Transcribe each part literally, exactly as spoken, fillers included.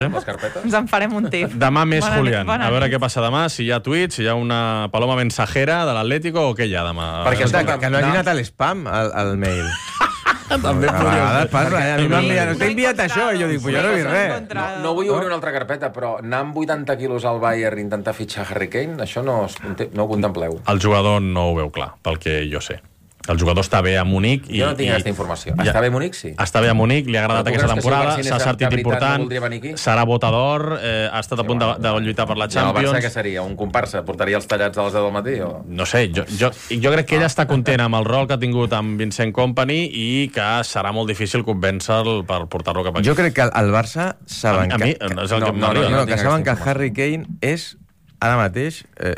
Les carpetes? Ens en farem un tip. Demà més, Bona Julián. nit, bona A veure nit. què passa demà, si hi ha tuits, si hi ha una paloma mensajera de l'Atlético o què hi ha demà. Perquè està, que, que no hagi anat a l'espam, al, al mail. També A vegades passa, eh? A mi m'ha enviat, no t'he enviat això, i jo dic, pues jo no he vist res. No, no vull obrir una altra carpeta, però anar amb vuitanta quilos al Bayern i intentar fitxar Harry Kane, això no, es, no ho contempleu. El jugador no ho veu clar, pel que jo sé. El jugador està bé a Munic. I, jo no tinc i, aquesta informació. Ja. Està bé a Munic, sí. Està bé a Munic, li ha agradat Però tu aquesta creus que si el temporada, Barça s'ha de sentit veritat important, no voldria venir aquí? serà votador, eh, ha estat a punt de, de lluitar per la I el Barça Champions. què seria? Un comparsa? Portaria els tallats a les deu del matí? O... No sé, jo, jo, jo crec que ell està content amb el rol que ha tingut amb Vincent Kompany i que serà molt difícil convèncer-lo per portar-lo cap aquí. Jo crec que el Barça saben A mi- que... a mi, no és el no, que no, m'arriba. no, no que tinc saben que aquesta Harry Kane és, ara mateix, eh,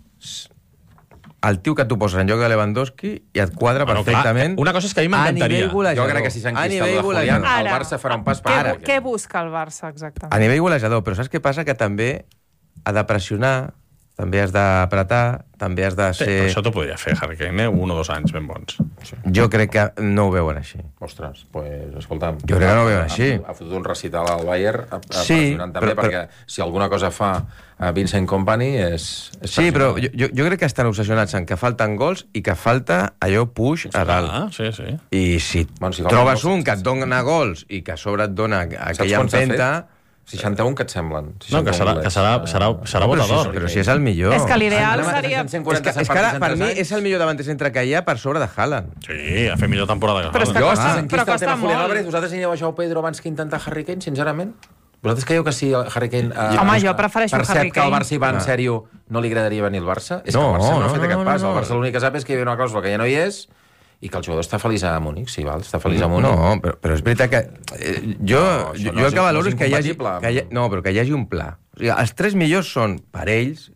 el tio que tu poses en lloc de Lewandowski i et quadra Bueno, perfectament. clar, una cosa és que a mi a m'encantaria. nivell golejador. Jo crec que si A s'enquista nivell el de Julián, golejador. el Barça farà un pas per Què, ara. què busca el Barça, exactament? A nivell golejador, però saps què passa? Que també ha de pressionar, també has d'apretar, també has de Sí, ser... però això t'ho podria fer, Harry Kane, eh? un o dos anys ben bons. Jo crec que no ho veuen així. Ostres, pues, escolta'm... Jo crec que no ho veuen així. Ha, ha fotut un recital al Bayern, ha, ha Sí, pressionant també, però- perquè si alguna cosa fa a Vincent Kompany és... és Sí, però pressionar. jo, jo crec que estan obsessionats en que falten gols i que falta allò push a dalt. Ah, sí, sí. I si Bueno, si falten trobes gols, un que et dona gols i que a sobre et dona aquella quants ha empenta... seixanta-un que et semblen? No, que serà, que serà, serà, serà No, però, votador. si, però si és el millor. És que l'ideal Ara seria... mateix en És que, és que ara, per mi, és el millor davanter centre que hi ha per sobre de Haaland. Sí, ha fet millor temporada que Però és que Haaland. Jo, costa- si s'enquista però el tema costa Julián molt. Álvarez, vosaltres anireu a Joao Pedro abans que intentar Harry Kane, sincerament? Vosaltres creieu que si el Harry Kane... Eh, Home, jo prefereixo per Harry cert, que el Kane. Barça hi va en sèrio, no li agradaria venir al Barça? És No, que el Barça no, no, ha fet no, aquest no, pas. no. El Barça l'únic que sap és que hi havia una clàusula que ja no hi és i que el jugador està feliç a Múnich, sí, val? Està feliç a Múnich. No, però, però és veritat que... Eh, jo, No, això jo, no jo és- el que valoro no és és que hi hagi... incompatible. Que hi, ha- no, però que hi hagi un pla. O sigui, els tres millors són per ells,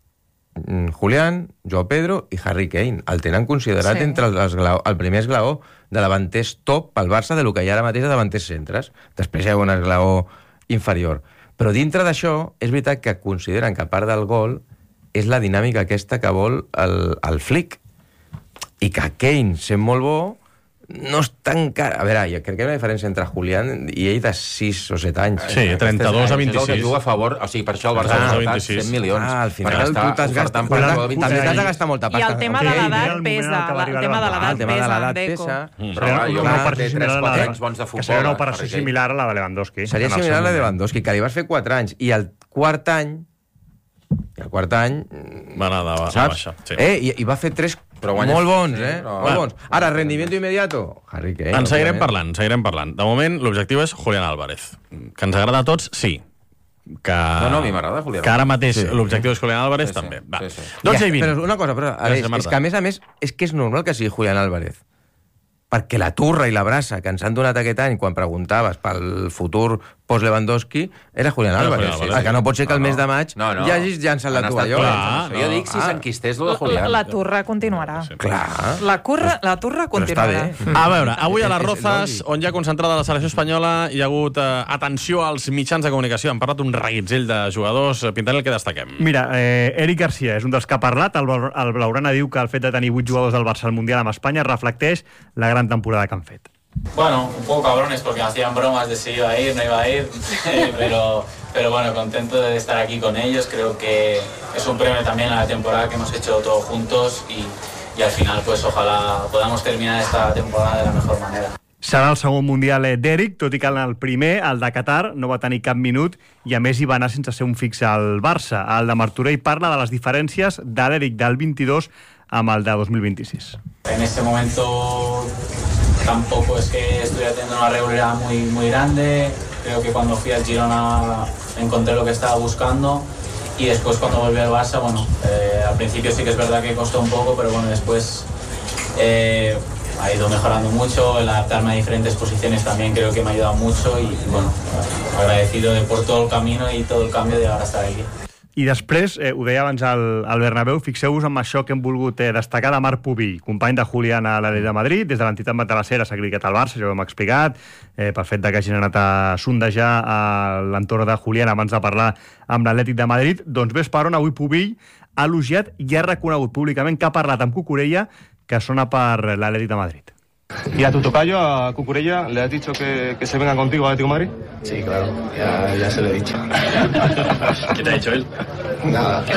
mm, Julián, Joao Pedro i Harry Kane. El tenen considerat Sí. sí. entre els esglaó, el primer esglaó de davanters top pel Barça de lo que hi ha ara mateix de davanters centres. Després hi ha un esglaó inferior. Però dintre d'això, és veritat que consideren que a part del gol és la dinàmica aquesta que vol el, el Flick. I que Kane, sent molt bo, no està encara... A veure, jo crec que hi ha una diferència entre Julián i ell de sis o set anys. Sí, trenta-dos a Això és el que vint-i-sis. juga a favor, o sigui, per això el Barça Ah, ha gastat vint-i-sis. cent milions. Ah, al final perquè tu està t'has gastat... ofertant per També jugador de t'has vint-i-sis de anys. gastar molta I pasta. el tema de Era el l'edat moment pesa. en què va El arribar tema de Lewandowski. l'edat El tema de pesa, l'edat Deco. pesa. Però Era clar, jo una crec que operació té similar tres a quatre la- anys bons de que futbol. seria una eh, operació Harry Kane. similar a la de Lewandowski. Seria en el similar a la seu de moment. Lewandowski, que li vas fer quatre anys, i el quart any... I el quart any... Va anar de, de Saps? baixa. Sí. Eh, i, I va fer tres Però guanya- molt bons, sí, eh? però- Molt bons. Ara, rendimiento inmediato? Harry Kane. En seguirem òbviament. parlant, seguirem parlant. De moment, l'objectiu és Julián Álvarez. Que ens agrada a tots, sí. Que, No, no, a mi m'agrada Julián que ara mateix Sí. l'objectiu és Julián Álvarez, Sí, sí, també. Va. sí, sí. dotze Ja, i vint. Però una cosa, però, Aleix, Gràcies, Marta. és que a més a més és que és normal que sigui Julián Álvarez. Perquè la turra i la brassa que ens han donat aquest any quan preguntaves pel futur post-Lewandowski era Julián Era Álvarez. Julián Álvarez, el que no pot ser que el No, mes de no. maig No, no. ja hagis llançat la Han tovallola. estat Clar, dolents. Jo dic si Ah. s'enquistés lo de La, Julián. la turra continuarà. Sí. Clar. La, curra, la turra Però està continuarà. bé. A veure, avui a les És- és Rozas, lògic. on hi ha concentrada la selecció espanyola, hi ha hagut eh, atenció als mitjans de comunicació. Han parlat un reguitzell de jugadors. Pintaré el que destaquem. Mira, eh, Eric Garcia és un dels que ha parlat. El, Blau- el Blaugrana diu que el fet de tenir vuit jugadors del Barça al Mundial amb Espanya reflecteix la gran temporada que han fet. Bueno, un poco cabrones porque me hacían bromas de si iba a ir, no iba a ir, pero, pero bueno, contento de estar aquí con ellos. Creo que es un premio también a la temporada que hemos hecho todos juntos y, y al final pues ojalá podamos terminar esta temporada de la mejor manera. Serà el segon Mundial eh, d'Eric, tot i que en el primer, el de Qatar, no va tenir cap minut i a més hi va anar sense ser un fixe al Barça. El de Martorell parla de les diferències de l'Eric del vint-i-dos amb el de dos mil vint-i-sis. En este momento tampoco es que estuviera teniendo una regularidad muy, muy grande. Creo que cuando fui al Girona encontré lo que estaba buscando y después cuando volví al Barça, bueno, eh, al principio sí que es verdad que costó un poco, pero bueno, después eh, ha ido mejorando mucho. El adaptarme a diferentes posiciones también creo que me ha ayudado mucho y bueno, agradecido de por todo el camino y todo el cambio de ahora estar aquí. I després, eh, ho deia abans al, al Bernabéu, fixeu-vos amb això que hem volgut eh, destacar de Marc Pubill, company de Julián a l'Atlètic de Madrid, des de l'entitat matalassera s'ha clicat al Barça, ja ho hem explicat, eh, pel fet de que hagin anat a sondejar a l'entorn de Julián abans de parlar amb l'Atlètic de Madrid. Doncs ves per on avui Pubill ha elogiat i ha reconegut públicament que ha parlat amb Cucurella, que sona per l'Atlètic de Madrid. ¿Y a tu tocayo, a Cucurella, le has dicho que, que se venga contigo a Atlético Madrid? Sí, claro, ya, ya se lo he dicho. ¿Qué te ha dicho él? Nada.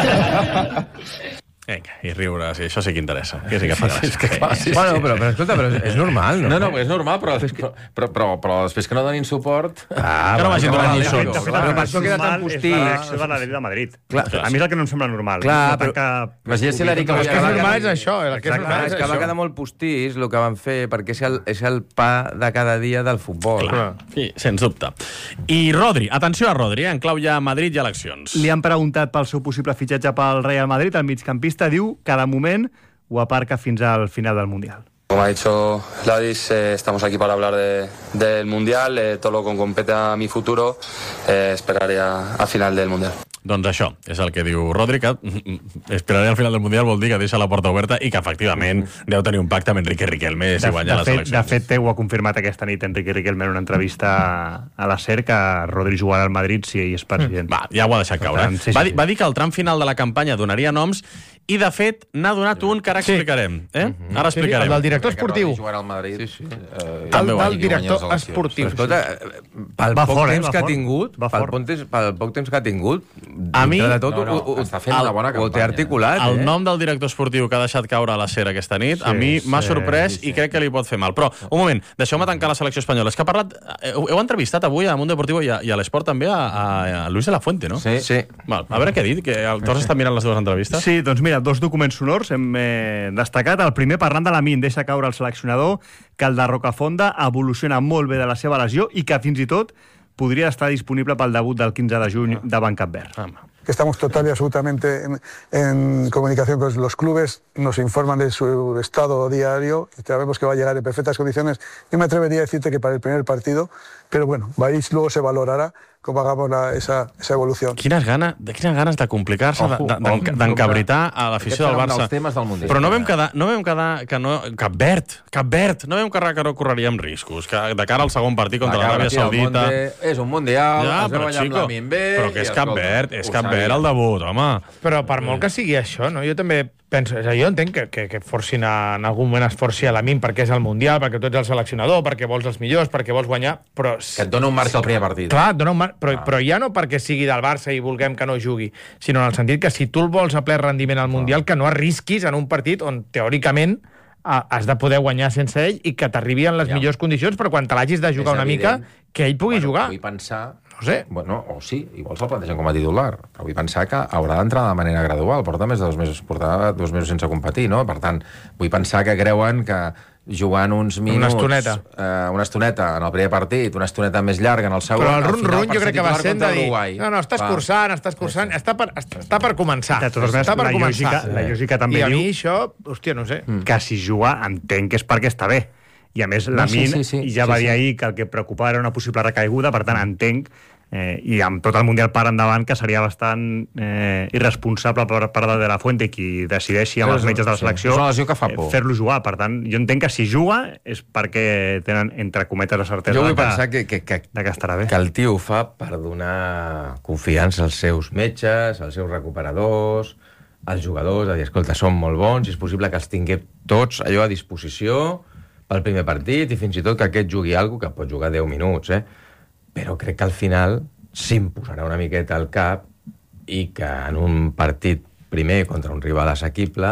Vinga, i riure, sí, això sí que interessa. Que sí que fa gràcia. És que clar, sí, sí. Bueno, però, però escolta, però és normal, no? No, no, és normal, però, però, però, però, però després que no donin suport... Ah, que no vagin donant lliçons. De fet, Però el per això queda tan normal és postís. la reacció de l'Atlètic de Madrid. Clar, a mi és el que no em sembla normal. Clar, no però- tancar- Imagina si l'Eric Però és que és Auger- normal, és això, el que és Exacte. normal és que va quedar molt postís el que van fer, perquè és el, és el pa de cada dia del futbol. Clar, sí, sens dubte. I Rodri, atenció a Rodri, eh? En clau ja Madrid i eleccions. Li han preguntat pel seu possible fitxatge pel Real Madrid, el migcampista diu que de moment ho aparca fins al final del Mundial. Como ha dicho Ladis, eh, estamos aquí para hablar de, del Mundial, eh, todo lo que compete a mi futuro, eh, esperaré a, a final del Mundial. Doncs això és el que diu Rodri, que esperaré al final del Mundial vol dir que deixa la porta oberta i que efectivament deu tenir un pacte amb Enrique Riquelme si De, guanya de, les fet, eleccions. de fet, ho ha confirmat aquesta nit Enrique Riquelme en una entrevista a la SER que Rodri jugarà al Madrid si ell és president. Va, ja ho ha deixat caure. Per tant, sí, sí, va, dir, sí. va dir que al tram final de la campanya donaria noms i, de fet, n'ha donat un que ara explicarem. Eh? Ara Sí, explicarem. el del director Crec que esportiu. Rodri jugarà al Madrid. Sí, sí. Eh, El També ho ha del dit, director esportiu. Però escolta, pel Va poc fort, eh? temps Va que ha fort. tingut, Va pel fort. poc temps, pel poc temps que ha tingut, A mi- dintre de tot, No, no, ho, ho, està fent una bona ho té campanya. articulat, El eh? nom del director esportiu que ha deixat caure a la SER aquesta nit, Sí, a mi m'ha sí, sorprès sí, sí. i crec que li pot fer mal. Però, un moment, deixeu-me tancar la selecció espanyola. És que ha parlat... Heu, heu entrevistat avui a Mundo Deportivo i a, i a l'Esport també a, a, a Luis de la Fuente, no? Sí. Sí. Val, a veure què ha dit, que el Tors està mirant les dues entrevistes. Sí, doncs mira, dos documents sonors hem eh, destacat. El primer, parlant de Lamine, deixa caure el seleccionador que el de Rocafonda evoluciona molt bé de la seva lesió i que fins i tot podria estar disponible pel debut del quinze de juny davant Cap Verd. Que estamos total y absolutamente en, en comunicación con los clubes, nos informan de su estado diario y sabemos que va a llegar en perfectas condiciones. Yo me atrevería a decirte que para el primer partido, pero bueno, ahí luego se valorarà com hagamos la, esa, esa evolució. Quines ganes, de quines ganes de complicar-se, Ojo, de- de- ojo. d'encabritar a l'afició del Aquest serà un Barça. dels temes del Mundial. Però no vam quedar, no vam quedar que no... Cap Verd, Cap Verd, no vam quedar que no correríem riscos, que de cara al segon partit contra La l'Aràbia cabra tira al Saudita... Monte, és un Mundial, Ja, es veu però, allà amb xico, la Minbé... però que és i, Cap escolta, Verd, és ho Cap sabia. Verd el debut, home. Però per molt que sigui això, no? Jo també penso... És a dir, jo entenc que, que, que forcin a, en algun moment es forci a la Min perquè és el Mundial, perquè tu ets el seleccionador, perquè vols els millors, perquè vols guanyar, però... Que et dona un marge al primer partit. Clar, et dona un mar... però, ah. però ja no perquè sigui del Barça i vulguem que no jugui, sinó en el sentit que si tu el vols a ple rendiment al Mundial, que no arrisquis en un partit on, teòricament, a, has de poder guanyar sense ell i que t'arribi en les Ja. millors condicions, però quan te l'hagis de jugar És una evident. mica, que ell pugui bueno, jugar. Vull pensar... No sé. Bueno, o sí, igual se'l plantegen com a titular, però vull pensar que haurà d'entrar de manera gradual. Porta més de dos mesos, portava dos mesos sense competir, no? Per tant, vull pensar que creuen que jugant uns minuts... Una estoneta. Eh, una estoneta en el primer partit, una estoneta més llarga en el segon... Però el al run-run final, jo per crec que va ser sent de titular dir contra Uruguai. no, no, estàs Va. cursant, estàs cursant, està per, està per començar. De totes maneres, està per la començar. lògica, la lògica també I a diu mi això, hòstia, no sé. que si juga entenc que és perquè està bé. I a més, la sí, Min sí, sí, ja sí, va dir sí. ahir que el que preocupava era una possible recaiguda, per tant entenc, eh, i amb tot el Mundial per endavant, que seria bastant eh, irresponsable per part de la Fuente, qui decideixi amb Sí, els metges de la sí. selecció És una lesió que fa eh, por. fer-lo jugar. Per tant, jo entenc que si juga és perquè tenen, entre cometes, la certesa Jo vull de que, pensar que, que, que, de que estarà bé. que el tio ho fa per donar confiança als seus metges, als seus recuperadors, als jugadors, a dir, escolta, són molt bons i és possible que els tinguem tots allò a disposició pel primer partit i fins i tot que aquest jugui alguna que pot jugar deu minuts, eh? Però crec que al final s'imposarà una miqueta al cap i que en un partit primer contra un rival assequible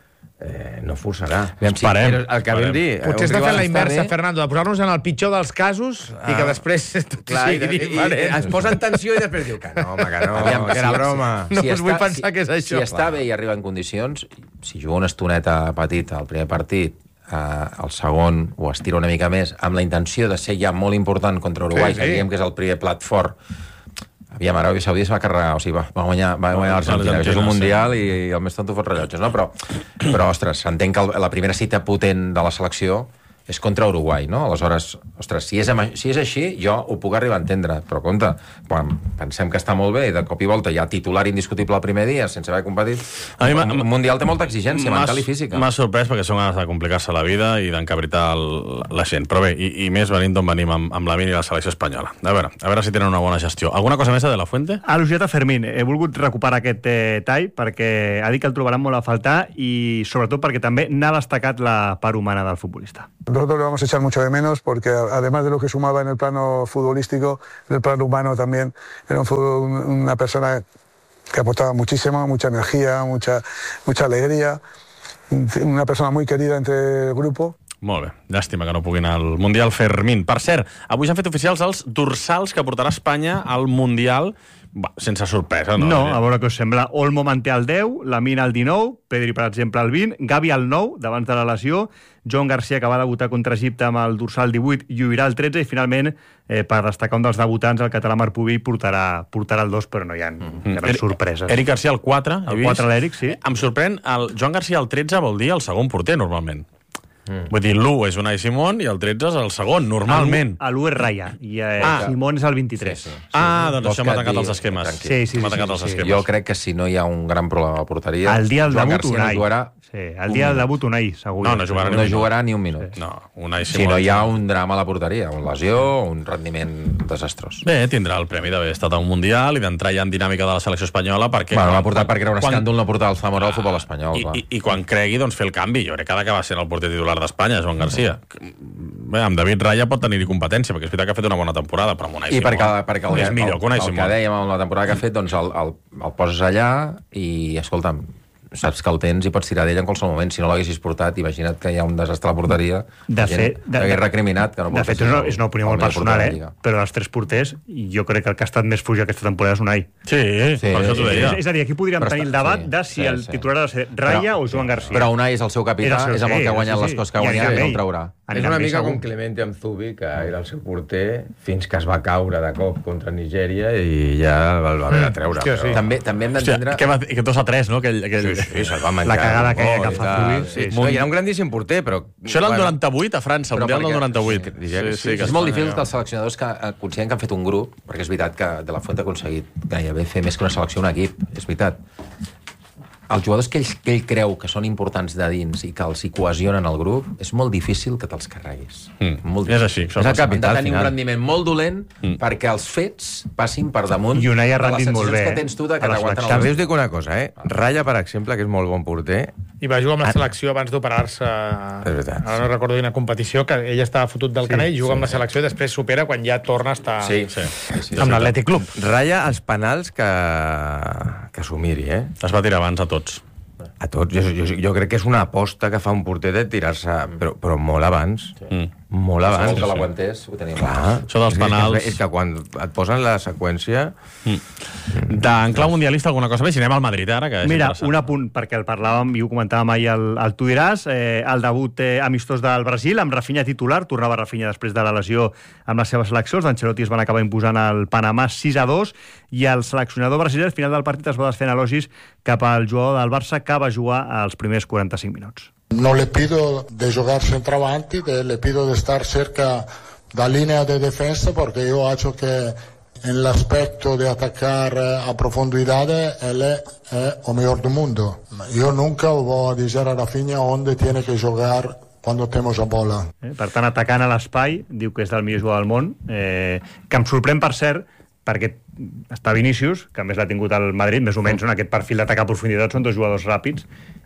eh, no forçarà. Esperem. Però el que vam dir... Potser un està rival fent la està inversa, bé. Fernando, de posar-nos en el pitjor dels casos ah. i que després tot Clar, i, sigui i, i, diferent. es posa en tensió i després diu que no, home, que no, Aviam, que era si- broma. No us vull pensar que és això. Si està bé i arriba en condicions, si juga una estoneta petita al primer partit, eh, el segon o estira una mica més, amb la intenció de ser ja molt important contra Uruguai, Sí, sí. que diguem que és el primer plat fort. Aviam, Aràbia Saudita es va carregar, o sigui, va, va guanyar, va guanyar l'Argentina, que és un mundial i, i el més tonto fot rellotges, no? Però, però ostres, s'entén que el, la primera cita potent de la selecció és contra Uruguai, no? Aleshores, ostres, si és, amb, si és així, jo ho puc arribar a entendre, però compte, quan pensem que està molt bé i de cop i volta hi ha titular indiscutible el primer dia, sense haver competit, A mi m'ha- un Mundial té molta exigència M'ha- mental i física. M'ha sorprès perquè són ganes de complicar-se la vida i d'encabritar el- la gent. Però bé, i, i més venint d'on venim amb, amb la Min i la selecció espanyola. A veure, a veure si tenen una bona gestió. Alguna cosa més de la Fuente? Ha elogiat a Fermín. He volgut recuperar aquest eh, tall perquè ha dit que el trobaran molt a faltar i sobretot perquè també n'ha destacat la part humana del futbolista. Nosotros le vamos a echar mucho de menos porque además de lo que sumaba en el plano futbolístico, en el plano humano también, era un, una persona que aportaba muchísimo, mucha energía, mucha, mucha alegría, una persona muy querida entre el grupo. Molt bé, llàstima que no puguin al Mundial Fermín. Per cert, avui s'han fet oficials els dorsals que portarà Espanya al Mundial, bah, sense sorpresa, no? No, a veure què us sembla. Olmo manté el deu, Lamine el dinou, Pedri, per exemple, el vint, Gavi el nou, d'abans de la lesió, Joan Garcia, que va debutar contra Egipte amb el dorsal divuit, lluirà el tretze, i finalment, eh, per destacar un dels debutants, el català Marc Pubill portarà, portarà el dos, però no hi ha mm-hmm. res sorpreses. Eric Garcia el quatre, el quatre, l'Eric, sí. Em sorprèn, el Joan Garcia el tretze vol dir el segon porter, normalment. Mm. Vull dir, l'u és Unai Simón i el tretze és el segon, normalment. L'u és Raya i eh, ah. Simón és el vint-i-tres. Sí, sí. Ah, doncs això m'ha tancat els esquemes. Sí, sí, sí, m'ha tancat sí, els sí. esquemes. Jo crec que si no hi ha un gran problema a la porteria, el dia del Joan debut Garcia Unai. no jugarà. Sí, el dia del debut Unai, segur. No, no jugarà, no ni, un jugarà ni un minut. Sí. No, Unai Simón. Si no hi ha un drama a la porteria, una lesió o un rendiment desastrós. Bé, tindrà el premi d'haver estat a un Mundial i d'entrar ja en dinàmica de la selecció espanyola perquè... Bueno, l'ha portat perquè era un escàndol no portar el Zamora al futbol espanyol. I, i, I quan cregui, doncs fer el canvi. Jo crec que ha d'acabar sent el porter titular d'Espanya, Joan Garcia. Bé, amb David Raya pot tenir-hi competència, perquè és veritat que ha fet una bona temporada, però amb Unai I Simón perquè, perquè el, és millor que Unai Simón. El que dèiem amb la temporada que ha fet, doncs el, el, el poses allà i, escolta'm, saps que el tens i pots tirar d'ell en qualsevol moment. Si no l'haguessis portat, imagina't que hi ha un desastre a la porteria. De fet, t'hagués recriminat. Que no de fet, és una, és una opinió molt personal, eh? Però dels tres porters, jo crec que el que ha estat més fluix aquesta temporada és Unai. Sí, sí, per això t'ho deia. És, és a dir, aquí podríem però tenir el debat sí, de si sí, el titular ha de ser Raya o Joan Garcia. Però Unai és el seu capità, és amb el que ha guanyat les coses que ha guanyat i no el traurà. És una mica com Clemente amb Zubi, que era el seu porter, fins que es va caure de cop contra Nigèria i ja el va haver de treure. Hòstia, sí. també, també hem d'entendre... Que, que dos a tres, no? Aquell, aquell... Sí, sí, se'l va menjar. La cagada que que fa Zubi. Sí, sí. No, era un grandíssim porter, però... Això era el noranta-vuit a França, el Mundial del noranta-vuit. Sí, sí, sí, sí, és molt difícil que els seleccionadors que consideren que han fet un grup, perquè és veritat que De La Fuente ha aconseguit gairebé fer més que una selecció, un equip, és veritat. Els jugadors que ell, que ell creu que són importants de dins i que els hi cohesionen el grup, és molt difícil que te'ls carreguis. Mm. Molt és així. És el capital, de tenir un rendiment molt dolent mm. perquè els fets passin per damunt I Unai ha de les sensacions que tens tu de que t'aguanten el... També us dic una cosa, eh? Raya, per exemple, que és molt bon porter... I va jugar amb la selecció abans d'operar-se... Ara no recordo quina competició, que ell estava fotut del canell, sí, juga sí, amb la selecció i després supera quan ja torna a estar sí, sí, sí, sí, amb l'Atlètic Club. Raya, els penals que, que s'ho miri, eh? Es va tirar abans a tots. A tots. Jo, jo, jo crec que és una aposta que fa un porter de tirar-se, però, però molt abans. Sí. Mm. Molt abans. Segur que l'aguantés, ho tenim. Clar. Això dels penals... És que, és que quan et posen la seqüència... Mm. D'en clau mundialista alguna cosa més? Si anem al Madrid ara, que és Mira, un apunt, perquè el parlàvem i ho comentàvem ahir al, al Tu diràs, eh, el debut eh, amistós del Brasil, amb Rafinha titular, tornava Rafinha després de la lesió amb les seves seleccions, d'Ancelotti es van acabar imposant el Panamà sis a dos, i el seleccionador brasiler al final del partit es va desfent elogis cap al jugador del Barça, que va jugar als primers quaranta-cinc minuts. No le pido de jugar centravanti, de, le pido de estar cerca de la línea de defensa, porque yo hecho que en el aspecto de atacar a profundidad él es, es el mejor del mundo. Yo nunca voy a decir a Rafinha dónde tiene que jugar quan tenemos la bola. Eh, per tant, atacant a l'espai, diu que és del millor jugador del món, eh, que em sorprèn, per cert, perquè està Vinícius, que a més l'ha tingut al Madrid, més o menys en aquest perfil d'atacar a profunditat, són dos jugadors ràpids,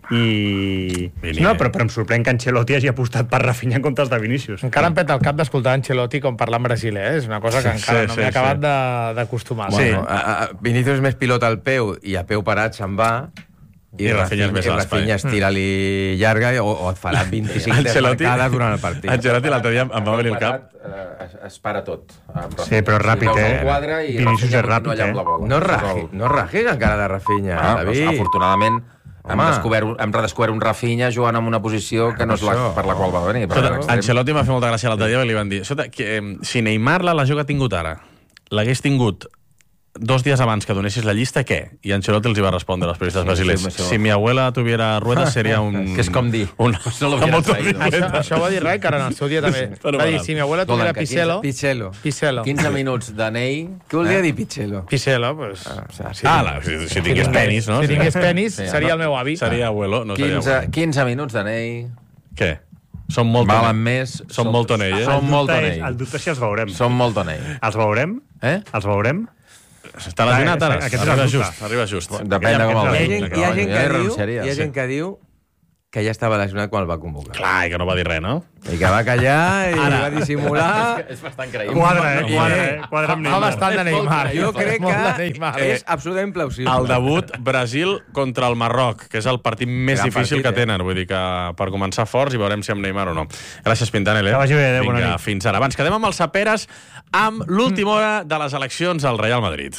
i... Vini, no, però, però em sorprèn que Ancelotti hagi apostat per Rafinha en comptes de Vinícius. Encara em peta el cap d'escoltar Ancelotti com parlar en brasilè, eh? És una cosa que encara sí, no m'he sí, acabat sí. d'acostumar. Bueno, sí. a, a, Vinícius és més pilot al peu i a peu parat se'n va, i, I Rafinha, Rafinha, Rafinha estira-li llarga o, o et farà vint-i-cinc desmarcades durant el partit. Ancelotti l'altre dia em va venir el cap. Es, es para tot. Sí, però és ràpid, eh? Vinícius és ràpid, eh? No es rajis encara de Rafinha, ah, David. Afortunadament hem, descobert, hem redescobert un Rafinha jugant amb una posició que no és la per la qual va venir. Ancelotti m'ha fet molta gràcia l'altre dia i li van dir, si Neymar la lesió que ha tingut ara l'hagués tingut dos días abans que donessis la llista, què? I Ancelotti els hi va respondre als periodistes sí, brasilers. Sí, si mi abuela tuviera ruedas seria un... Que és com dir. Un... Pues no lo hubiera traído. Això, això va dir Rijkaard en el seu dia també. Sí, va dir, si mi abuela tuviera Pichelo... Pichelo. Pichelo. quinze minuts de Ney... Què volia eh? dir Pichelo? Pichelo, pues... Ah, o sea, sí, ah la, si, si tingués penis, no? Si tingués penis, sí, seria el meu avi. Seria abuelo, no seria abuelo. quinze minuts de Ney... Què? Som molt Valen més... Som molt tonell, eh? Som molt tonell. El dubte si els veurem. Som molt tonell. Els veurem? Eh? Els veurem? Està lesionat ara? Arriba just, arriba just. Depèn de com el veiem. Hi ha gent que diu... Hi ha gent que diu que ja estava lesionat quan el va convocar. Clar, i que no va dir res, no? I que va callar i Ara. va dissimular. És bastant creïble. Quadra, eh? Quadra, eh? Quadra amb Fa Neymar. bastant de Neymar. Jo crec Molt de que Neymar. és absolutament plausible. El debut Brasil contra el Marroc, que és el partit més Gran difícil partit, que eh? tenen. Vull dir que per començar forts i veurem si amb Neymar o no. Gràcies, Pintanel. Eh? Que vagi bé, adéu, bona Vinga, nit. fins ara. Abans quedem amb els saperes amb l'última hora de les eleccions al Real Madrid.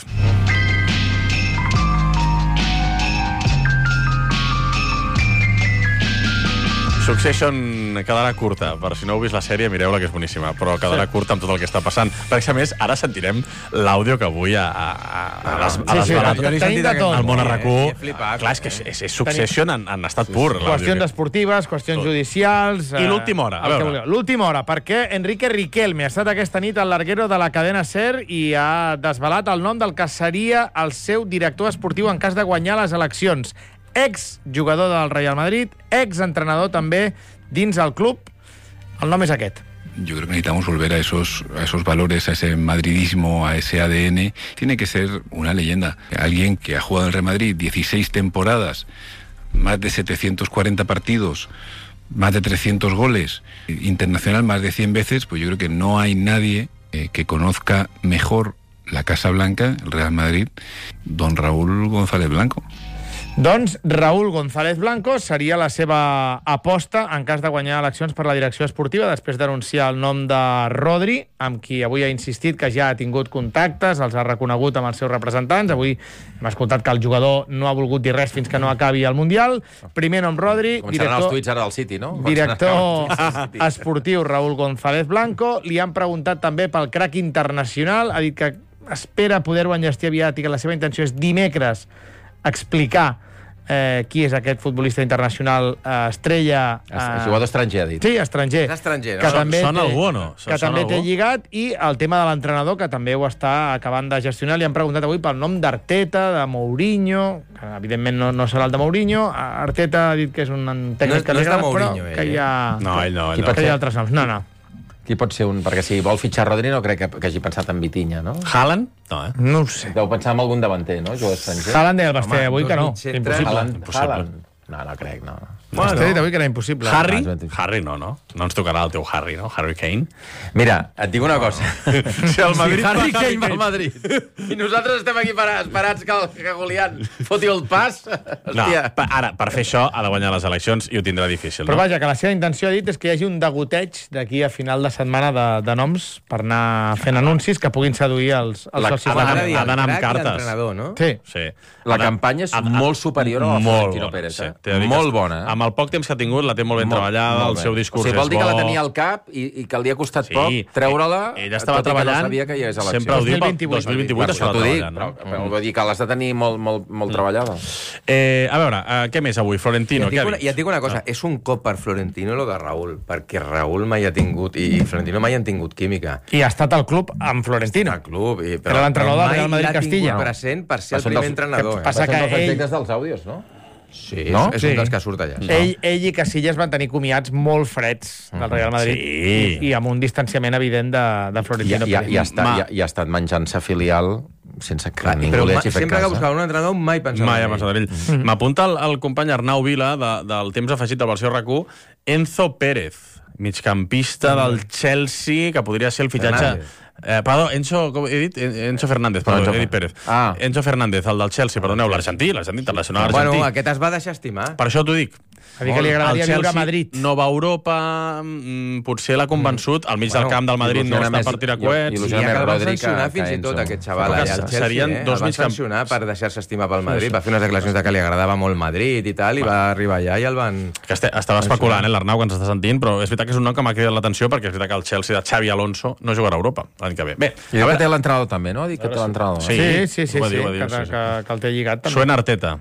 Succession quedarà curta. Per si no heu vist la sèrie, mireu-la, que és boníssima. Però quedarà curta amb tot el que està passant. Perquè, a més, ara sentirem l'àudio que avui a, a, a les, a les Sí, sí, balates- tenim de tot. al món arracú. He flipat, Clar, és que és, és, és Succession en, en estat pur. l'àudio Qüestions que- esportives, qüestions Tot. judicials... I eh, l'última hora, a el que veure. vulgueu. L'última hora, perquè Enrique Riquelme ha estat aquesta nit al larguero de la cadena SER i ha desvelat el nom del que seria el seu director esportiu en cas de guanyar les eleccions. Ex-jugador del Real Madrid, ex-entrenador també dins el club. El nom és aquest. Yo creo que necesitamos volver a esos, a esos valores, a ese madridismo, a ese A D N. Tiene que ser una leyenda. Alguien que ha jugado en el Real Madrid dieciséis temporadas, más de setecientos cuarenta partidos, más de trescientos goles, internacional más de cien veces, pues yo creo que no hay nadie eh, que conozca mejor la Casa Blanca, el Real Madrid, don Raúl González Blanco. Doncs Raúl González Blanco seria la seva aposta en cas de guanyar eleccions per la direcció esportiva, després d'anunciar el nom de Rodri, amb qui avui ha insistit que ja ha tingut contactes, els ha reconegut amb els seus representants. Avui hem escoltat que el jugador no ha volgut dir res fins que no acabi el Mundial. Primer nom Rodri, Començaran els director, tuits ara del City, no? director esportiu Raúl González Blanco. Li han preguntat també pel crack internacional, ha dit que espera poder-ho enllestir aviat i que la seva intenció és dimecres explicar eh, qui és aquest futbolista internacional eh, estrella... Eh, Jugador estranger, ha dit. Sí, estranger. És estranger, no? Que Son- també sona té- algú o no? Que Sona també té algú? lligat, i el tema de l'entrenador, que també ho està acabant de gestionar. Li han preguntat avui pel nom d'Arteta, de Mourinho, que evidentment no, no serà el de Mourinho. Arteta ha dit que és un tècnic No és- que no li és de agrada, però Mourinho, ell, que hi ha... No, ell no. Qui Ell pot no. que hi ser? ha altres noms. No, no. Qui pot ser un... Perquè si vol fitxar Rodri no crec que, que hagi pensat en Vitinha, no? Haaland? No, eh? No ho sé. Deu pensar en algun davanter, no? Jugador estranger. Haaland deia el Basté Home, avui que no. dos mitjans, Impossible. Haaland, Impossible. Haaland. No, no crec, no. Bueno, Basté ha dit avui que era impossible. Harry? Ah, és Harry no, no? No ens tocarà el teu Harry, no? Harry Kane. Mira, et dic una cosa. Si el Madrid si Harry fa Kane Harry va al Madrid i nosaltres estem aquí para- esperats que, el, que Julián foti el pas, No, hòstia. pa- ara, per fer això ha de guanyar les eleccions i ho tindrà difícil, Però no? vaja, que la seva intenció, ha dit, és que hi hagi un degoteig d'aquí a final de setmana de, de noms per anar fent anuncis que puguin seduir els, els La- socis. ha d'anar- de la ha d'anar amb Crac i cartes. l'entrenador, no? Sí. Sí. La Ha de- campanya és ha de- molt superior a la de molt Florentino bona, Pérez, eh? T'he de dir que Molt és- bona, eh? Amb el poc temps que ha tingut la té molt ben Molt- treballada, molt el bé. seu discurs o sigui, vol és dir que la bo. tenia al cap i, i que li ha costat Sí, poc treure-la, ell estava tot i que treballant, no sabia que hi hagués eleccions. sempre ho diu, dos mil vint-i-vuit. dos mil vint-i-vuit Per estava això t'ho dic, treballant. però, no? però vull dir que l'has de tenir molt, molt, molt treballada. Eh, a veure, eh, què més avui? I Florentino, et, què dic ha una, dit? I et dic una cosa, és un cop per Florentino lo de Raúl, perquè Raúl mai ha tingut, i, i Florentino mai han tingut química. I ha estat al club amb Florentino. Al club, i, Era l'entrenador del mai Real Madrid l'ha tingut Castilla. present per ser el Són primer dels- entrenador. que Eh? passa Va ser que dels ell- efectes dels àudios, no? Sí, No? és, és Sí. un dels que surt allà. Sí. Ell, ell i Casillas van tenir comiats molt freds del Real Madrid, Sí. i, i amb un distanciament evident de, de I, Florentino i, i, Pérez. ha, estat, Ma- i, ha, i ha estat menjant-se filial sense que Clar, ningú però li ma, hagi fet sempre cas. que buscava un entrenador mai pensava Mai ha en ell. pensat en ell. M'apunta el, el company Arnau Vila, de, del temps afegit del versió R Q, Enzo Pérez, migcampista del Chelsea, que podria ser el fitxatge... Fernández. Eh, perdó, Enzo, com he dit? En- Enzo Fernández, perdó, Enzo he dit Fer- Pérez. Ah. Enzo Fernández, el del Chelsea, perdoneu, l'argentí, l'argentí internacional argentí. Bueno, aquest es va deixar estimar. Per això t'ho dic. A dir que li agradaria El viure a Chelsea, Madrid. Nova Europa, mm, potser l'ha convençut, al mig Bueno, del camp del Madrid no il·lusiona està més- per tirar il- coets. I il·lusiona ja més que el van Rodri que- sancionar que fins i tot Enzo. aquest xaval Però allà que al Chelsea. serien eh? dos El van migcamp- sancionar per deixar-se estimar pel Madrid. Va fer unes declaracions de que li agradava molt Madrid i tal, i va arribar allà i el van... Que este, estava especulant, eh, l'Arnau, que ens està sentint, però és veritat que és un nom que m'ha cridat l'atenció, perquè és veritat que el Chelsea de Xavi Alonso no jugarà a Europa l'any que ve. Bé, I diu que té l'entrenador també, no? Ha dit que té l'entrenador. Sí. Sí, sí, sí, ho va sí, dir, ho va dir, que, sí, sí. que, que el té lligat també. Suena Arteta.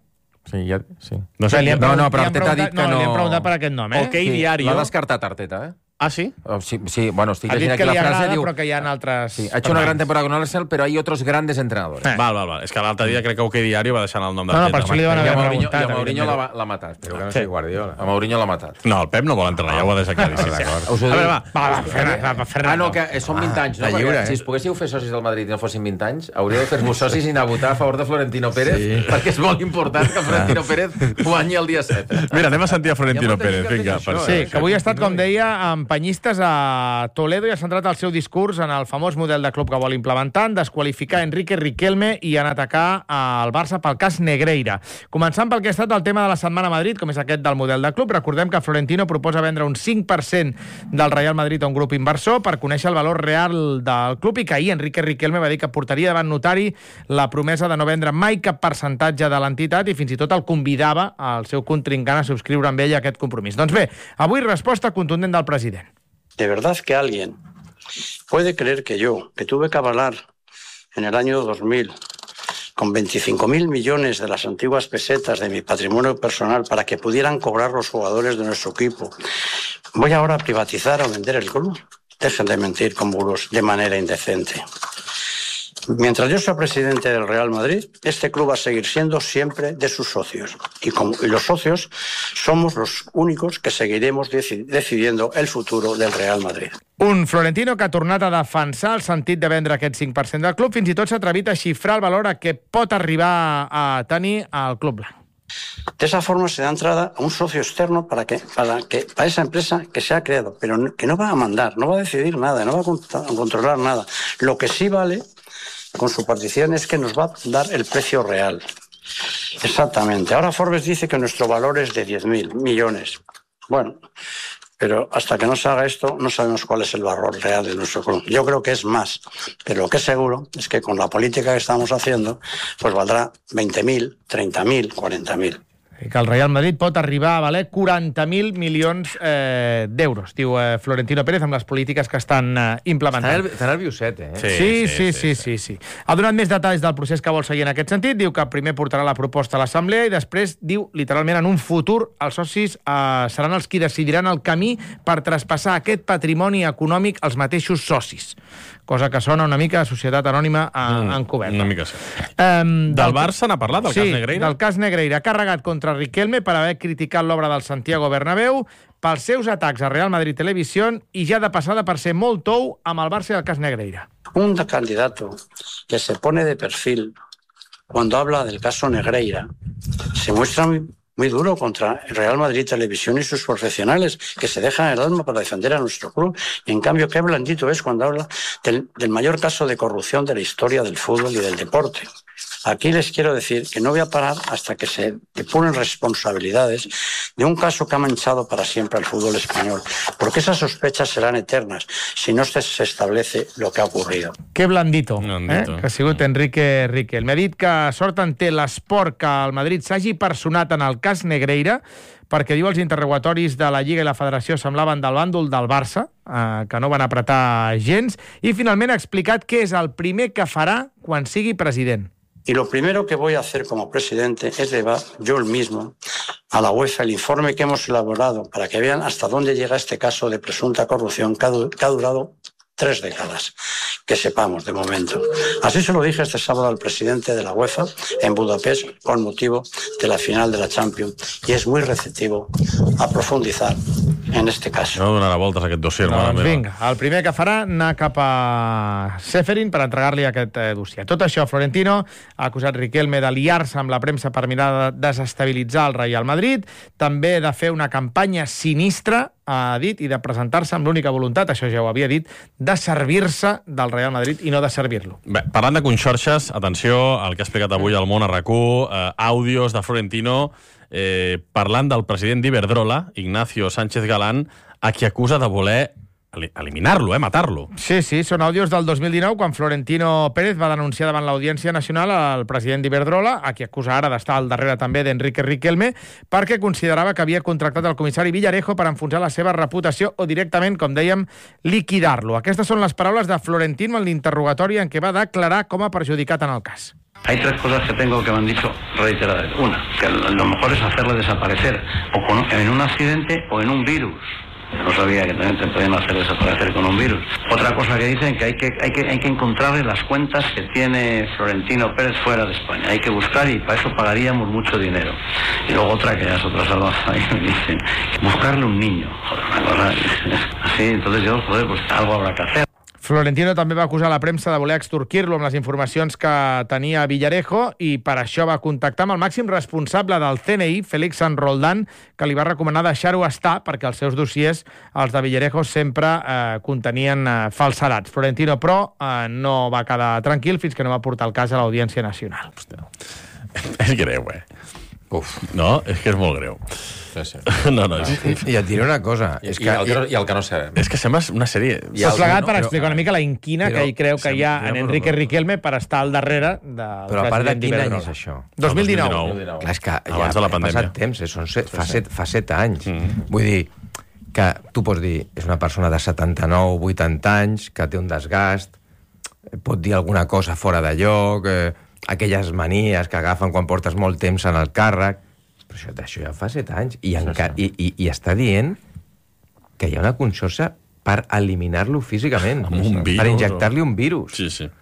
Sí, ja, sí. No sé, Li han No, no, pregun- però li han Arteta ha dit preguntat- que no... Li han preguntat per aquest nom, eh? Ok, diario. L'ha descartat, Arteta, eh? Ah, sí? Oh, sí, sí, bueno, estic Ha dit llegint que aquí li la frase, agrada, diu... però que hi ha altres... Sí, ha hecho una gran temporada con el Arsenal, pero hay otros grandes entrenadores. Eh. Val, val, val. És que l'altre dia crec que OK Diario va deixar el nom de No, no, per això li van I haver a Mourinho, preguntat. i a Mourinho l'ha l'ha matat. Però que no Sí. sigui Guardiola. A Mourinho l'ha matat. No, el Pep no vol entrenar, ja ho ha deixat claríssim. D'acord. A Us ho veure, dic. va. Va, va, Ferran, va, Ferran. Ah, no, que són vint anys, no? la lliure, Perquè eh? si es poguéssiu fer socis del Madrid i no fossin vint anys, hauríeu de fer-vos socis i anar a votar a favor de Florentino Pérez, Sí. perquè és molt important que Florentino Pérez guanyi el dia set. Mira, anem a sentir a Florentino Hi ha molta gent Pérez. que Vinga, pensa per això, Sí, eh? que avui ha estat, com deia, amb penyistes a Toledo i ha centrat el seu discurs en el famós model de club que vol implementar, en desqualificar Enrique Riquelme i en atacar el Barça pel cas Negreira. Començant pel que ha estat el tema de la setmana a Madrid, com és aquest del model de club, recordem que Florentino proposa vendre un cinc per cent del Real Madrid a un grup inversor per conèixer el valor real del club i que ahir Enrique Riquelme va dir que portaria davant notari la promesa de no vendre mai cap percentatge de l'entitat i fins i tot el convidava al seu contrincant a subscriure amb ell aquest compromís. Doncs bé, avui resposta contundent del president. ¿De verdad que alguien puede creer que yo, que tuve que avalar en el año dos mil con veinticinco mil millones de las antiguas pesetas de mi patrimonio personal para que pudieran cobrar los jugadores de nuestro equipo, voy ahora a privatizar o vender el club? Dejen de mentir con bulos de manera indecente. Mientras yo sea presidente del Real Madrid, este club va a seguir siendo siempre de sus socios. Y, como, y los socios somos los únicos que seguiremos deci- decidiendo el futuro del Real Madrid. Un Florentino que ha tornat a defensar el sentit de vendre aquest cinc per cent del club, fins i tot s'ha atrevit a xifrar el valor a què pot arribar a tenir el club blanc. De esa forma se da entrada a un socio externo para que para que para esa empresa que se ha creado, pero no, que no va a mandar, no va a decidir nada, no va a, cont- a controlar nada. Lo que sí vale con su partición es que nos va a dar el precio real. Exactamente. Ahora Forbes dice que nuestro valor es de diez mil millones. Bueno, pero hasta que no se haga esto no sabemos cuál es el valor real de nuestro club. Yo creo que es más, pero lo que es seguro es que con la política que estamos haciendo pues valdrá veinte mil, treinta mil, cuarenta mil. I que el Real Madrid pot arribar a valer quaranta mil milions eh, d'euros, diu eh, Florentino Pérez, amb les polítiques que estan eh, implementant. Està nerviosset, eh? Sí, sí, sí, sí, sí, sí. Ha donat més detalls del procés que vol seguir en aquest sentit. Diu que primer portarà la proposta a l'Assemblea i després, diu, literalment, en un futur, els socis eh, seran els qui decidiran el camí per traspassar aquest patrimoni econòmic als mateixos socis. Cosa que sona una mica a societat anònima mm, encoberta. Una mica sí. Um, del, del Barça n'ha parlat, del sí, cas Negreira? del cas Negreira. Ha carregat contra Riquelme per haver criticat l'obra del Santiago Bernabéu, pels seus atacs a Real Madrid Televisión i ja de passada per ser molt tou amb el Barça i el cas Negreira. Un candidato que se pone de perfil cuando habla del caso Negreira se muestra muy, muy duro contra el Real Madrid Televisión y sus profesionales que se dejan el alma para defender a nuestro club. Y en cambio, qué blandito es cuando habla del, del mayor caso de corrupción de la historia del fútbol y del deporte. Aquí les quiero decir que no voy a parar hasta que se depuren responsabilidades de un caso que ha manchado para siempre al fútbol español, porque esas sospechas serán eternas si no se establece lo que ha ocurrido. Que blandito, blandito. Eh? Que ha sigut Enrique Riquelme. M'ha dit que sort en té l'esport que el Madrid s'hagi personat en el cas Negreira, perquè diu els interrogatoris de la Lliga i la Federació semblaven del bàndol del Barça, eh, que no van apretar gens, i finalment ha explicat què és el primer que farà quan sigui president. Y lo primero que voy a hacer como presidente es llevar yo mismo a la UEFA el informe que hemos elaborado para que vean hasta dónde llega este caso de presunta corrupción que ha, du- que ha durado tres décadas, que sepamos de momento. Así se lo dije este sábado al presidente de la UEFA en Budapest con motivo de la final de la Champions y es muy receptivo a profundizar en este caso. No donarà voltes a aquest dossier, mare Doncs meva. vinga, el primer que farà anar cap a Seferin per entregar-li aquest eh, dossier. Tot això, Florentino ha acusat Riquelme d'aliar-se amb la premsa per mirar de desestabilitzar el Real Madrid, també de fer una campanya sinistra, ha dit, i de presentar-se amb l'única voluntat, això ja ho havia dit, de servir-se del Real Madrid i no de servir-lo. Bé, parlant de conxorxes, atenció al que ha explicat avui el Món a RAC1, eh, àudios de Florentino eh, parlant del president d'Iberdrola, Ignacio Sánchez Galán, a qui acusa de voler eliminar-lo, eh, matar-lo. Sí, sí, són àudios del dos mil dinou, quan Florentino Pérez va denunciar davant l'Audiència Nacional al president d'Iberdrola, a qui acusa ara d'estar al darrere també d'Enrique Riquelme, perquè considerava que havia contractat el comissari Villarejo per enfonsar la seva reputació o directament, com dèiem, liquidar-lo. Aquestes són les paraules de Florentino en l'interrogatori en què va declarar com a perjudicat en el cas. Hay tres cosas que tengo que me han dicho reiteradas. Una, que lo mejor es hacerle desaparecer o con, en un accidente o en un virus. No sabía que también te pueden hacer desaparecer con un virus. Otra cosa que dicen que hay que, hay que, hay que encontrarle las cuentas que tiene Florentino Pérez fuera de España. Hay que buscar y para eso pagaríamos mucho dinero. Y luego otra que ya es otra salvaje, me dicen, buscarle un niño. Joder, una cosa así, entonces yo, joder, pues algo habrá que hacer. Florentino també va acusar la premsa de voler extorquir-lo amb les informacions que tenia Villarejo i per això va contactar amb el màxim responsable del C N I, Félix San Roldán, que li va recomanar deixar-ho estar perquè els seus dossiers, els de Villarejo, sempre eh, contenien eh, falsedats. Florentino, però, eh, no va quedar tranquil fins que no va portar el cas a l'Audiència Nacional. Hòstia. És greu, eh? Uf. No? És que és molt greu. Sí, sí. No, no, és... I et diré una cosa. I, és i, que, el que no, I el que no sabem. És que sembla una sèrie... Tot plegat per explicar una mica la inquina però, que hi creu que hi ha en Enrique Riquelme per estar al darrere del però a part de president quin any d'Iberdrola. és això? dos mil dinou. dos mil dinou. Clar, és que ja Abans de la ha pandèmia. passat temps, eh? Són set, fa, Sí, sí. set, fa set anys. Mm-hmm. Vull dir que tu pots dir, és una persona de setanta-nou, vuitanta anys, que té un desgast, pot dir alguna cosa fora de lloc, eh, aquelles manies que agafen quan portes molt temps en el càrrec, però això, això ja fa set anys, i, enca- i, i, i està dient que hi ha una conxorxa per eliminar-lo físicament, Amb un virus, per injectar-li un virus. Sí, sí.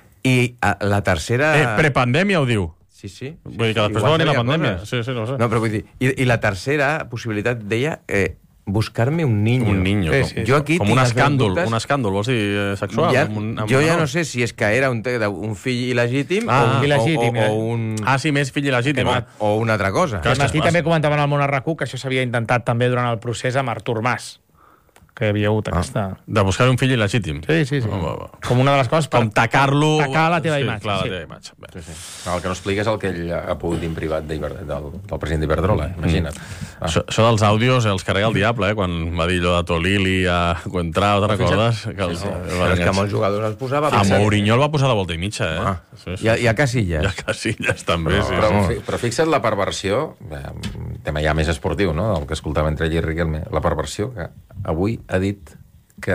I a, la tercera... Eh, prepandèmia ho diu. Sí, sí. Vull dir que després va Igual venir la feia pandèmia. coses. Sí, sí, no ho sé. No, però vull dir... I, i la tercera possibilitat deia eh, buscar-me un niño. Un niño. Sí, com, sí. Jo aquí com tinc un les escàndol, dubtes. un escàndol, vols dir, eh, sexual? Ja, amb un, amb jo un ja menor. no sé si és que era un, un fill il·legítim Ah, o, un, il·legítim, o, eh? o, o, un, Ah, sí, més fill il·legítim. o, o una altra cosa. Clar, Aquest matí també comentaven al Món RAC1 que això s'havia intentat també durant el procés amb Artur Mas, que hi havia hagut aquesta... De buscar un fill il·legítim. Sí, sí, sí. Va, va, va. Com una de les coses per Com tacar-lo... tacar la teva sí, imatge. Clar, sí. la teva imatge. Bé. Sí, sí. No, el que no explica és el que ell ha pogut dir en privat del, del president d'Iberdrola, eh? Imagina't. Mm. Ah. Això, això dels àudios els carrega el diable, eh? Quan va dir allò de Tolili a Coentrao, te'n recordes? Que els, Sí, eh, però és que molts jugadors els posava... A Mourinho el va posar de volta i mitja, eh? Ah, sí, sí. I, a, I a Casillas. I a Casillas també, Però, sí. però, sí. fi- però fixa't la perversió, eh, tema ja més esportiu, no?, el que escoltava entre ell i Riquelme, la perversió que avui ha dit que,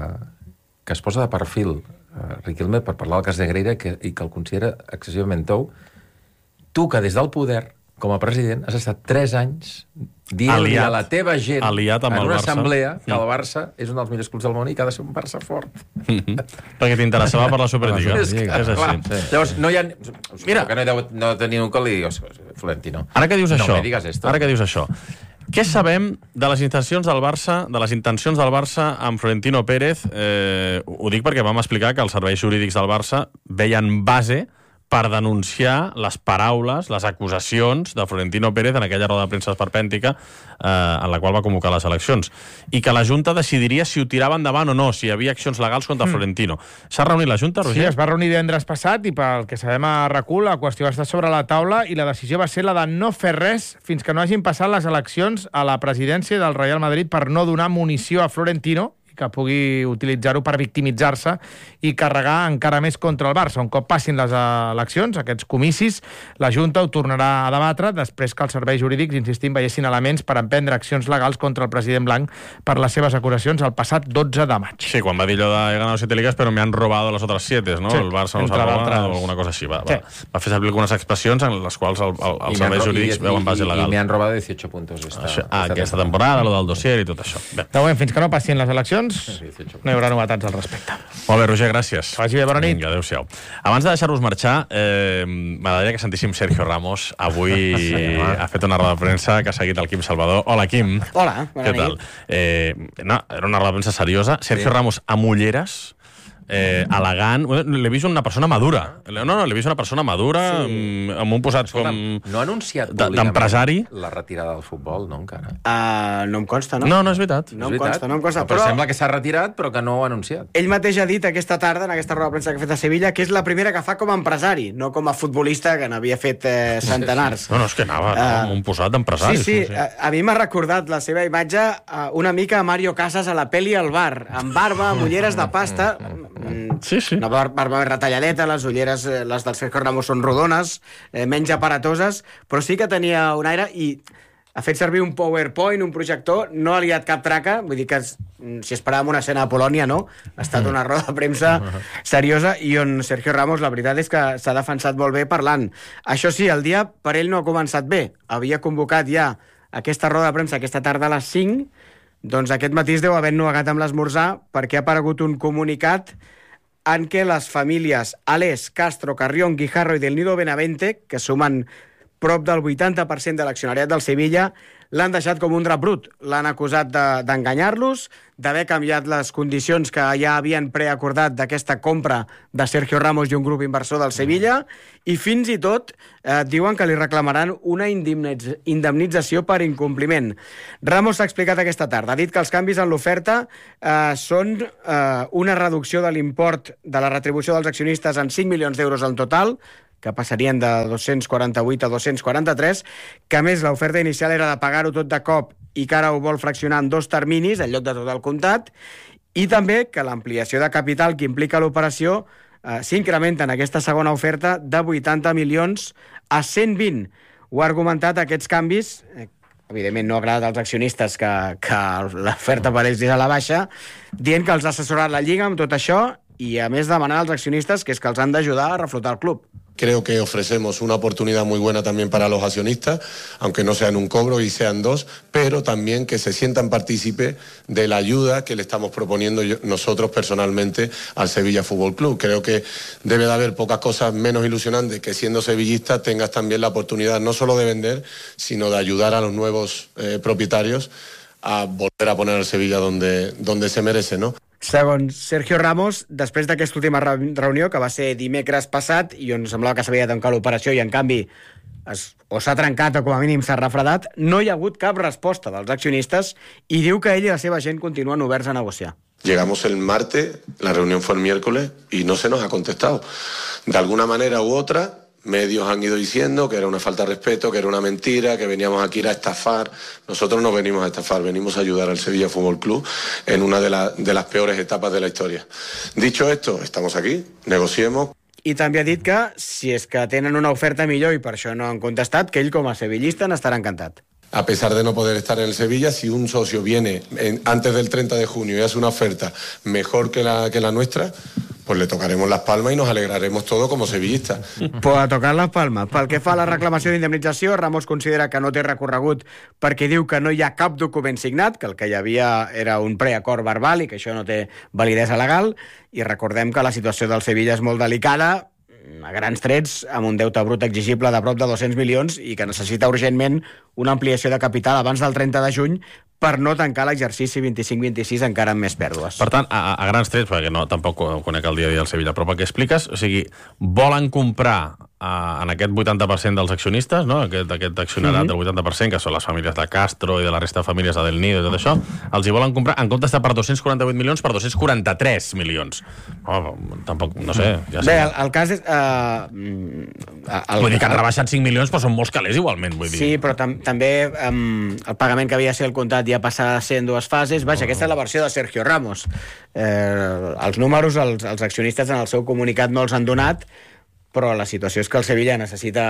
que es posa de perfil eh, Riquelme per parlar del cas de Negreira que, i que el considera excessivament tou. Tu, que des del poder, com a president, has estat tres anys dient-li Aliat. a la teva gent Aliat amb en el una Barça. assemblea que Mm. el Barça és un dels millors clubs del món i que ha de ser un Barça fort. Mhm. Perquè t'interessava per la Superliga. És, que, és clar, així. llavors, no hi ha... Mira. que no, hi deu, no tenia un col i dius, Florentino. Ara que dius no això, me digas esto. ara que dius això, què sabem de les intencions del Barça, de les intencions del Barça amb Florentino Pérez? Eh, ho dic perquè vam explicar que els serveis jurídics del Barça veien base per denunciar les paraules, les acusacions de Florentino Pérez en aquella roda de premsa esperpèntica eh, en la qual va convocar les eleccions. I que la Junta decidiria si ho tirava endavant o no, si hi havia accions legals contra mm. Florentino. S'ha reunit la Junta, Roger? Sí, es va reunir divendres passat i pel que sabem a RAC1 la qüestió està sobre la taula i la decisió va ser la de no fer res fins que no hagin passat les eleccions a la presidència del Real Madrid per no donar munició a Florentino que pugui utilitzar-ho per victimitzar-se i carregar encara més contra el Barça. Un cop passin les eleccions, aquests comicis, la Junta ho tornarà a debatre després que els serveis jurídics, insistim, veiessin elements per emprendre accions legals contra el president blanc per les seves acusacions el passat dotze de maig. Sí, quan va dir allò de he ganado siete ligas però me han robado las otras siete, no? Sí, el Barça no entre s'ha robat d'altres. o alguna cosa així. Va, Sí. va. va fer servir algunes expressions en les quals el, el, I els me han serveis ro- jurídics i- veuen base i- legal. I me han robado dieciocho puntos esta, Això, ah, aquesta temporada, lo del dossier i tot això. Bé. De moment, fins que no passin les eleccions, no hi haurà novetats al respecte. Molt bé, Roger, gràcies. Que vagi bé, bona nit. Vinga, adéu-siau. Abans de deixar-vos marxar, eh, m'agradaria que sentíssim Sergio Ramos. Avui sí, ha fet una roda de premsa que ha seguit el Quim Salvador. Hola, Quim. Hola, bona Què nit. tal? Eh, no, era una roda de premsa seriosa. Sergio Sí. Ramos amb ulleres, eh, elegant. L'he vist una persona madura. No, no, l'he vist una persona madura, Sí. amb, amb un posat Escolta, com... no ha anunciat de- públicament d'empresari. la retirada del futbol, no, encara? Uh, no em consta, no? No, no és veritat. No És em veritat? consta, no em consta. Però, Però sembla que s'ha retirat, però que no ho ha anunciat. ell mateix ha dit aquesta tarda, en aquesta roda de premsa que ha fet a Sevilla, que és la primera que fa com a empresari, no com a futbolista, que n'havia fet eh, centenars. No, no, és que anava no, Ah. amb un posat d'empresari. Sí, sí, a, a mi m'ha recordat la seva imatge uh, una mica a Mario Casas a la peli al bar, amb barba, amb ulleres de pasta, mm, Sí, sí. una bar- barba més retalladeta, les ulleres, eh, les del Sergio Ramos són rodones, eh, menys aparatoses, però sí que tenia un aire i ha fet servir un PowerPoint, un projector, no ha liat cap traca, vull dir que es, si esperàvem una escena a Polònia, no? Ha estat una roda de premsa seriosa i on Sergio Ramos, la veritat és que s'ha defensat molt bé parlant. Això sí, el dia per ell no ha començat bé. Havia convocat ja aquesta roda de premsa aquesta tarda a les cinc, Doncs aquest matí es deu haver ennuegat amb l'esmorzar perquè ha aparegut un comunicat en què les famílies Alés, Castro, Carrión, Guijarro i del Nido Benavente, que sumen prop del vuitanta per cent de l'accionariat del Sevilla, l'han deixat com un drap brut. L'han acusat d'enganyar-los, d'haver canviat les condicions que ja havien preacordat d'aquesta compra de Sergio Ramos i un grup inversor del Sevilla, i fins i tot eh, diuen que li reclamaran una indemnització per incompliment. Ramos s'ha explicat aquesta tarda. Ha dit que els canvis en l'oferta eh, són eh, una reducció de l'import de la retribució dels accionistes en cinc milions d'euros en total, que passarien de dos-cents quaranta-vuit a dos-cents quaranta-tres, que a més l'oferta inicial era de pagar-ho tot de cop i que ara ho vol fraccionar en dos terminis, en lloc de tot el comptat, i també que l'ampliació de capital que implica l'operació eh, s'incrementa en aquesta segona oferta de vuitanta milions a cent vint. Ho ha argumentat aquests canvis, eh, evidentment no ha agradat als accionistes que, que l'oferta per ells és a la baixa, dient que els ha assessorat la Lliga amb tot això i a més demanar als accionistes que és que els han d'ajudar a reflotar el club. Creo que ofrecemos una oportunidad muy buena también para los accionistas, aunque no sean un cobro y sean dos, pero también que se sientan partícipes de la ayuda que le estamos proponiendo yo, nosotros personalmente al Sevilla Fútbol Club. Creo que debe de haber pocas cosas menos ilusionantes que siendo sevillista tengas también la oportunidad no solo de vender, sino de ayudar a los nuevos eh, propietarios a volver a poner al Sevilla donde, donde se merece, ¿no? Segons Sergio Ramos, després d'aquesta última reunió, que va ser dimecres passat, i on semblava que s'havia de tancar l'operació i, en canvi, es, o s'ha trencat o com a mínim s'ha refredat, no hi ha hagut cap resposta dels accionistes i diu que ell i la seva gent continuen oberts a negociar. Llegamos el martes, la reunión fue el miércoles y no se nos ha contestado. De alguna manera u otra, medios han ido diciendo que era una falta de respeto, que era una mentira, que veníamos aquí a estafar. Nosotros no venimos a estafar, venimos a ayudar al Sevilla Fútbol Club en una de, la, de las peores etapas de la historia. Dicho esto, estamos aquí, negociemos. I també ha dit que, si és que tenen una oferta millor i per això no han contestat, que ell com a sevillista n'estarà encantat. A pesar de no poder estar en el Sevilla, si un socio viene en, antes del treinta de junio y hace una oferta mejor que la, que la nuestra, pues le tocaremos las palmas i nos alegraremos todo como sevillistas. Pues a tocar les palmes. Pel que fa a la reclamació d'indemnització, Ramos considera que no té recorregut perquè diu que no hi ha cap document signat, que el que hi havia era un preacord verbal i que això no té validesa legal, i recordem que la situació del Sevilla és molt delicada, a grans trets, amb un deute brut exigible de prop de dos-cents milions i que necessita urgentment una ampliació de capital abans del trenta de juny per no tancar l'exercici vint-i-cinc vint-i-sis encara amb més pèrdues. Per tant, a, a grans trets, perquè no, tampoc conec el dia a dia del Sevilla, però pel que expliques, o sigui, volen comprar a, en aquest vuitanta per cent dels accionistes, no? aquest, aquest accionarat mm-hmm. del vuitanta per cent, que són les famílies de Castro i de la resta de famílies de Del Nido i tot això, els hi volen comprar, en comptes de per dos-cents quaranta-vuit milions, per dos-cents quaranta-tres milions. Oh, tampoc, no sé. Ja sé. Bé, el, el cas és... Uh, el, vull dir que han rebaixat cinc milions, però són molts calés igualment, vull dir. Sí, però tam també um, el pagament que havia de ser el comptat ja passa a ser en dues fases. Vaja, oh. aquesta és la versió de Sergio Ramos. Eh, els números, els, els accionistes en el seu comunicat no els han donat, però la situació és que el Sevilla necessita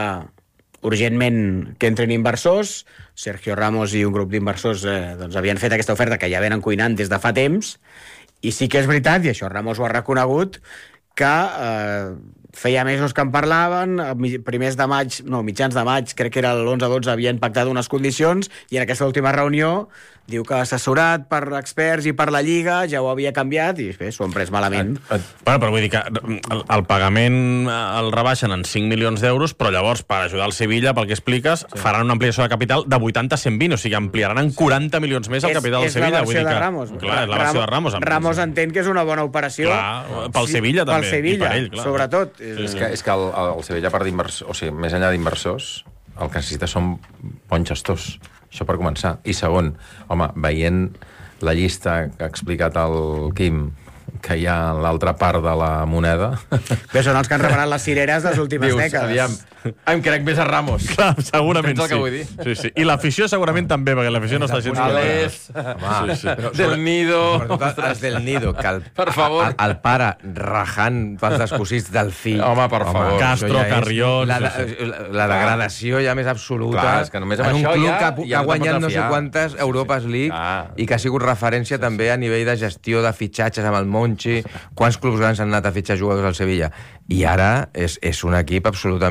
urgentment que entren inversors. Sergio Ramos i un grup d'inversors eh, doncs havien fet aquesta oferta que ja venen cuinant des de fa temps, i sí que és veritat, i això Ramos ho ha reconegut, que eh, feia mesos que en parlaven, primers de maig, no, mitjans de maig, crec que era l'onze dotze, havien pactat unes condicions, i en aquesta última reunió diu que assessorat per experts i per la Lliga ja ho havia canviat i bé, s'ho han pres malament. Eh, eh, bueno, però vull dir que el, el pagament el rebaixen en cinc milions d'euros, però llavors, per ajudar el Sevilla, pel que expliques, sí. faran una ampliació de capital de vuitanta a cent vint, o sigui, ampliaran en quaranta milions més el capital del Sevilla. És la versió de Ramos. Clar, és la versió de Ramos. Ramos entén que és una bona operació. Clar, pel Sevilla també. Pel Sevilla, i per ell, clar. Sobretot. Sí, és que, és que el, el Sevilla, part d'inversors, o sigui, més enllà d'inversors, el que necessita són bons gestors. Això per començar. I segon, home, veient la llista que ha explicat el Quim, que hi ha en l'altra part de la moneda... Bé, són els que han reparat les cireres de les últimes Dius, dècades. Aviam, em crec més a Ramos. Clar, segurament sí. Que vull dir? Sí, sí. I l'afició segurament també, perquè l'afició no està gens... Alés, sí, sí. Del Nido... Els del Nido, que el, per favor. El, el pare rajant pels descosits del fill. Home, per Home, favor. Castro, ja Carrión... La, la, la, la degradació ja més absoluta. Clar, és que només amb en un això club ja, que, que ha guanyat no sé quantes Europes League ah. i que ha sigut referència sí, també a nivell de gestió de fitxatges amb el Monchi. Quants clubs grans han anat a fitxar jugadors al Sevilla? I ara és, és un equip absolutament...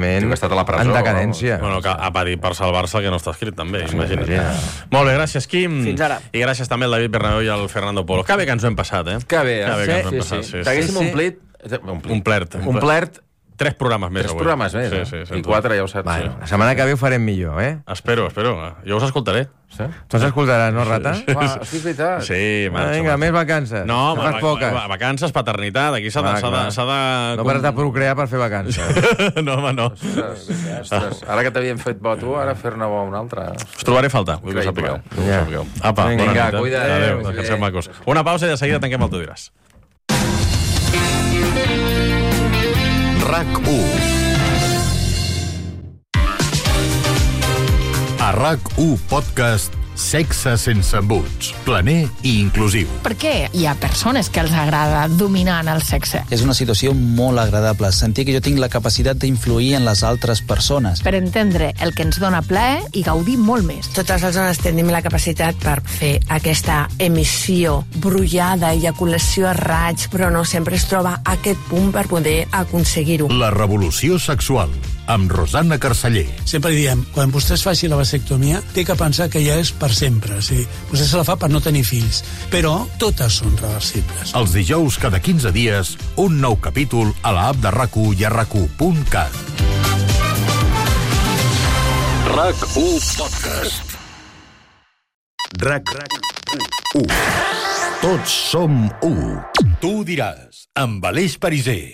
estat a la presó. En decadència. Bueno, que ha patit per salvar-se que no està escrit, també, imagina't. Molt bé, gràcies, Quim. Fins ara. I gràcies també al David Bernabéu i al Fernando Polo. Que bé que ens ho hem passat, eh? Que bé, eh? Que bé que ens ho hem Sí, passat, sí. sí. T'haguéssim sí. omplit... Omplert. Omplert. Tres programes més Tres avui. programes més, sí, eh? sí, sí, I quatre, ja ho saps. Bueno, la setmana que ve ho farem millor, eh? Espero, espero. Jo us escoltaré. Sí? Tu ens escoltaràs, no, rata? Sí, sí, és veritat. Sí, ah, vinga, més vacances. No, que fas poques. vacances, paternitat, aquí s'ha de, Va, de, de... No pares de procrear per fer vacances. no, home, no. Ostres, ostres. Ara que t'havien fet bo tu, ara fer-ne bo un altre. Us trobaré a faltar, vull que ho sapigueu. Ja. Apa, Vinga, bona nit. cuida't. Adéu, descansem macos. Una pausa i de seguida tanquem el Tu diràs. RAC u. A RAC u Podcast, sexe sense embuts, planer i inclusiu. Per què hi ha persones que els agrada dominar en el sexe? És una situació molt agradable, sentir que jo tinc la capacitat d'influir en les altres persones. Per entendre el que ens dona plaer i gaudir molt més. Totes les dones tenim la capacitat per fer aquesta emissió brollada, eyaculació a raig, però no sempre es troba aquest punt per poder aconseguir-ho. La revolució sexual, amb Rosana Carceller. Sempre diem, quan vostè es faci la vasectomia, té que pensar que ja és per sempre. Sí. Vostè se la fa per no tenir fills. Però totes són reversibles. Els dijous cada quinze dies, un nou capítol a l'app de RAC u i a rac u punt cat. RAC u Podcast. RAC u. Tots som u. Tu diràs, amb Aleix Pariser.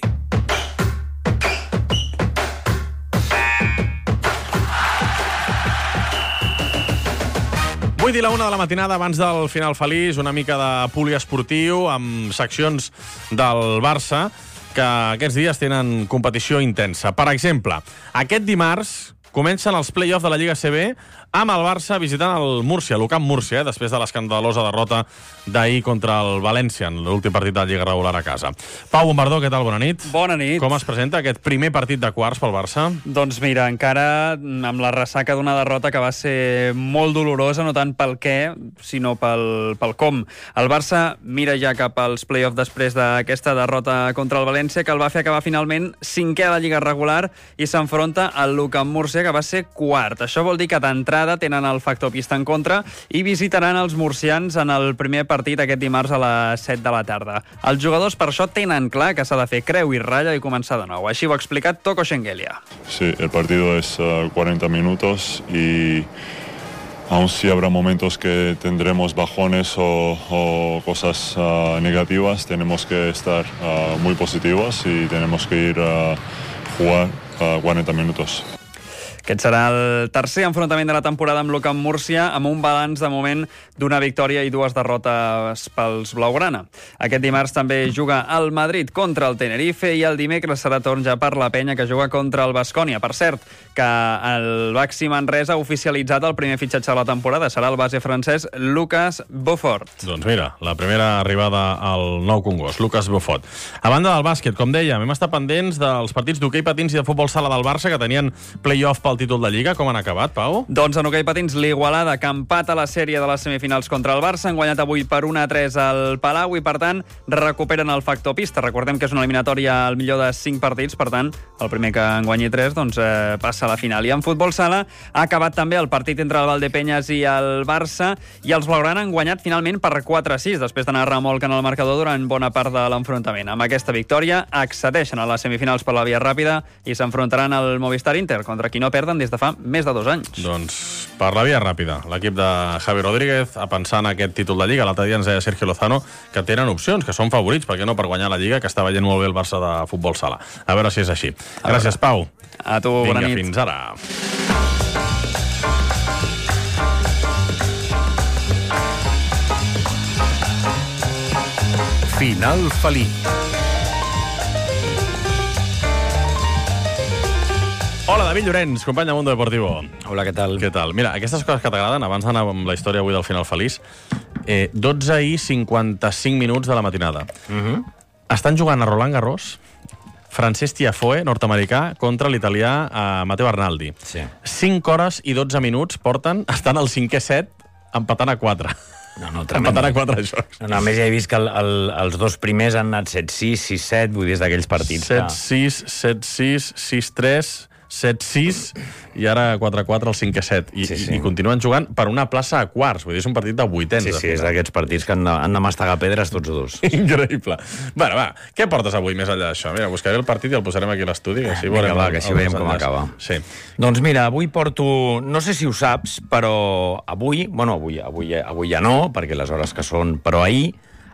vuit i la una de la matinada, abans del final feliç, una mica de poliesportiu amb seccions del Barça que aquests dies tenen competició intensa. Per exemple, aquest dimarts comencen els play-offs de la Lliga C B amb el Barça visitant el Múrcia, l'Ucamp Múrcia, eh, després de l'escandalosa derrota d'ahir contra el València en l'últim partit de la Lliga regular a casa. Pau Bombardó, què tal? Bona nit. Bona nit. Com es presenta aquest primer partit de quarts pel Barça? Doncs mira, encara amb la ressaca d'una derrota que va ser molt dolorosa, no tant pel què, sinó pel, pel com. El Barça mira ja cap als play-offs després d'aquesta derrota contra el València, que el va fer acabar finalment cinquè a la Lliga regular i s'enfronta al l'Ucamp Múrcia, que va ser quart. Això vol dir que d'entrada tenen el factor pista en contra i visitaran els murcians en el primer partit aquest dimarts a les set de la tarda. Els jugadors per això tenen clar que s'ha de fer creu i ratlla i començar de nou. Així ho ha explicat Toko Schengelia. Sí, el partido es uh, cuarenta minutos y aun si habrá momentos que tendremos bajones o, o cosas uh, negativas, tenemos que estar uh, muy positivos y tenemos que ir a jugar uh, cuarenta minutos. Aquest serà el tercer enfrontament de la temporada amb l'Ucamp Múrcia, amb un balanç de moment d'una victòria i dues derrotes pels blaugrana. Aquest dimarts també juga el Madrid contra el Tenerife i el dimecres serà torn ja per la Penya, que juga contra el Baskonia. Per cert, que el Baxi Manresa ha oficialitzat el primer fitxatge de la temporada. Serà el base francès Lucas Beaufort. Doncs mira, la primera arribada al nou Congost, Lucas Beaufort. A banda del bàsquet, com dèiem, hem estat pendents dels partits d'hoquei patins i de futbol sala del Barça, que tenien play-off pel títol de Lliga. Com han acabat, Pau? Doncs en hoquei patins, l'Igualada, que empata la sèrie de les semifinals contra el Barça, han guanyat avui per un a tres al Palau i, per tant, recuperen el factor pista. Recordem que és una eliminatòria al millor de cinc partits, per tant, el primer que en guanyi tres doncs, eh, passa a la final. I en futbol sala ha acabat també el partit entre el Valdepeñas i el Barça, i els blaugrana han guanyat finalment per quatre a sis, després d'anar remolcant el marcador durant bona part de l'enfrontament. Amb aquesta victòria accedeixen a les semifinals per la via ràpida i s'enfrontaran al Movistar Inter, contra qui no perden des de fa més de dos anys. Doncs per la via ràpida, l'equip de Javi Rodríguez a pensar en aquest títol de Lliga. L'altre dia ens deia Sergio Lozano que tenen opcions, que són favorits, perquè no, per guanyar la Lliga, que està veient molt bé el Barça de futbol sala. A veure si és així. Gràcies, Pau. A tu, Vinga, bona nit. fins ara. Final feliç. Hola, David Llorenç, company de Mundo Deportivo. Hola, què tal? Què tal? Mira, aquestes coses que t'agraden, abans d'anar amb la història avui del final feliç, eh, dotze i cinquanta-cinc minuts de la matinada. Mhm. Estan jugant a Roland Garros, Francesc Tiafoe, nord-americà, contra l'italià eh, Matteo Arnaldi. Sí. cinc hores i dotze minuts porten, estan al cinquè set, empatant a quatre. No, no, empatant a quatre jocs. No, no, a més ja he vist que el, el, els dos primers han anat set sis, sis set, vull dir, des d'aquells partits. set sis, set sis, sis tres... set sis, i ara quatre quatre, el cinc a set. I, sí, sí. i continuen jugant per una plaça a quarts. Vull dir, és un partit de vuitens. Sí, sí, és d'aquests partits que han de, han de mastegar pedres tots dos. Increïble. Bueno, va, què portes avui més enllà d'això? Mira, buscaré el partit i el posarem aquí a l'estudi. Que així Vinga, va, que així veiem com acaba. Sí. Doncs mira, avui porto... No sé si ho saps, però avui... Bueno, avui, avui, avui ja no, perquè les hores que són... Però ahir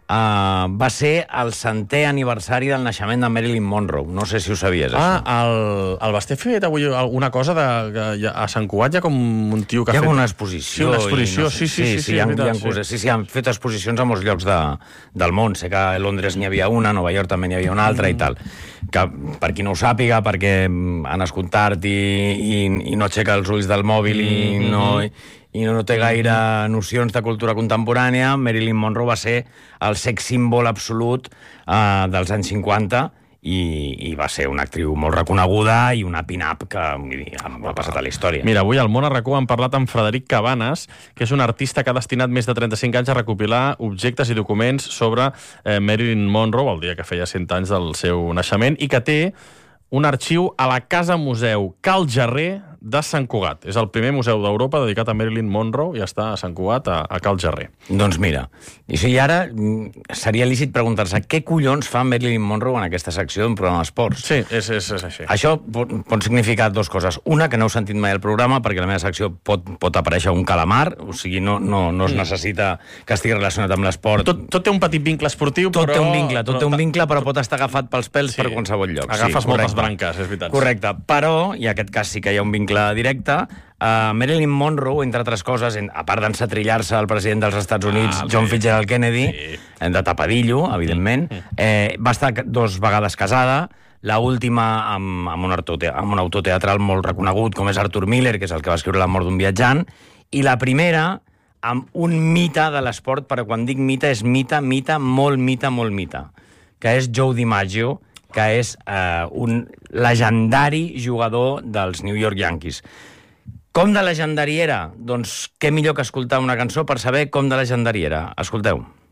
Uh, va ser el centè aniversari del naixement de Marilyn Monroe. No sé si ho sabies, ah, això. Ah, el, el Basté ha fet avui alguna cosa de, que ja, a Sant Cugat hi ha com un tio que hi ha fet... Hi ha una exposició. Sí, una exposició, no sé, sí, sí, sí, sí, sí, sí, hi ha, veritat, hi ha coses, sí. sí, sí, han fet exposicions a molts llocs de, del món. Sé que a Londres n'hi havia una, a Nova York també n'hi havia una altra mm. i tal. Que, per qui no ho sàpiga, perquè han escut tard i, i, i no aixeca els ulls del mòbil i mm. no... i no té gaire nocions de cultura contemporània, Marilyn Monroe va ser el sex símbol absolut uh, dels anys cinquanta i, i va ser una actriu molt reconeguda i una pin-up que ha passat a la història. Mira, avui al Món a RAC1 han parlat amb Frederic Cabanes, que és un artista que ha destinat més de trenta-cinc anys a recopilar objectes i documents sobre eh, Marilyn Monroe, el dia que feia cent anys del seu naixement, i que té un arxiu a la Casa Museu Cal Jarrer de Sant Cugat. És el primer museu d'Europa dedicat a Marilyn Monroe i està a Sant Cugat, a, a Cal Jarrer. Doncs mira, i si ara seria lícit preguntar-se què collons fa Marilyn Monroe en aquesta secció d'un programa d'esports? Sí, és, és, és així. Això pot, pot significar dues coses. Una, que no heu sentit mai el programa, perquè la meva secció pot, pot aparèixer un calamar, o sigui, no, no, no es necessita que estigui relacionat amb l'esport. Tot, tot té un petit vincle esportiu, tot però... Tot té un vincle, tot però... té un vincle, però pot estar agafat pels pèls sí. per qualsevol lloc. Agafes sí, moltes branques, és veritat. Correcte, però, i en aquest cas sí que hi ha un vincle directe, uh, Marilyn Monroe, entre altres coses, en, a part d'ensetrillar-se al president dels Estats Units, ah, John sí. Fitzgerald Kennedy, sí. de tapadillo, evidentment, eh, va estar dos vegades casada, la última amb, amb, un autote amb un autor teatral molt reconegut, com és Arthur Miller, que és el que va escriure La mort d'un viatjant, i la primera amb un mite de l'esport, però quan dic mite és mite, mite, molt mite, molt mite, que és Joe DiMaggio, que és eh, un legendari jugador dels New York Yankees. Com de legendari era? Doncs què millor que escoltar una cançó per saber com de legendari era. Escolteu.